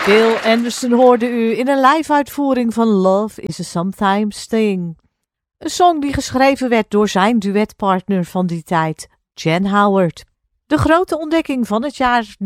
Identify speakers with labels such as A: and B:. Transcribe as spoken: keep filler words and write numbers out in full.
A: Bill Anderson hoorde u in een live-uitvoering van Love is a Sometimes Thing. Een song die geschreven werd door zijn duetpartner van die tijd, Jan Howard. De grote ontdekking van het jaar